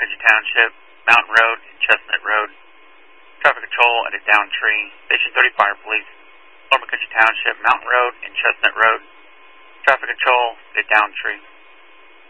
McCutcheon Township, Mountain Road and Chestnut Road. Traffic control at a down tree. Station 30 Fire Police. Lower McCutcheon Township, Mountain Road and Chestnut Road. Traffic control at a down tree.